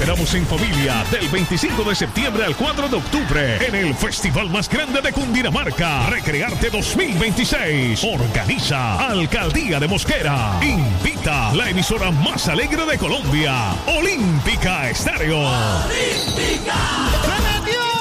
esperamos en familia del 25 de septiembre al 4 de octubre en el festival más grande de Cundinamarca, Recrearte 2026. Organiza Alcaldía de Mosquera. Invita la emisora más alegre de Colombia, Olímpica Estéreo. ¡Olímpica! ¡Se metió!